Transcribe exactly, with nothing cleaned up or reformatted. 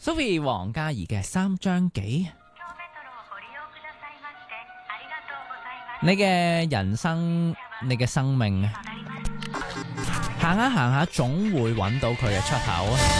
Sophie 黃嘉怡嘅三張幾。你嘅人生，你嘅生命，行下行下總會揾到佢嘅出口啊！